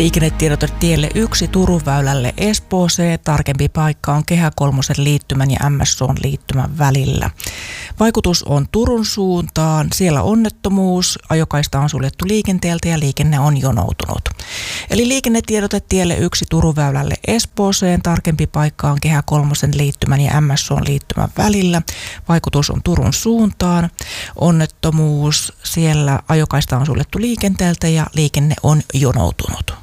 Liikennetiedote tielle 1 Turun väylälle Espooseen. Tarkempi paikka on Kehä kolmosen liittymän ja MSOn liittymän välillä. Vaikutus on Turun suuntaan. Siellä onnettomuus. Ajokaista on suljettu liikenteeltä ja liikenne on jonoutunut. Eli liikennetiedote tielle 1 Turun väylälle Espooseen. Tarkempi paikka on Kehä kolmosen liittymän ja MSOn liittymän välillä. Vaikutus on Turun suuntaan. Onnettomuus. Siellä ajokaista on suljettu liikenteeltä ja liikenne on jonoutunut.